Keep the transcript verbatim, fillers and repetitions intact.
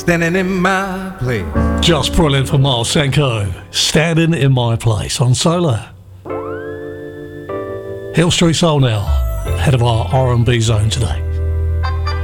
Standing in my place. Just brilliant for Miles Senko. Standing in my place on Solar. Hill Street Soul now, head of our R and B zone today.